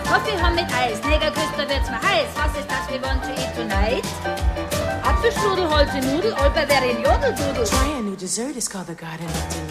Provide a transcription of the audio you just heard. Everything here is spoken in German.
Kaffee haben mit Eis, Negerküster wird's mir heiß. Was ist das we want to eat tonight? Apfelstrudel, Holze Nudel, Olper wäre ein Jodeldudel. Try a new dessert, it's called the Garden of Delight.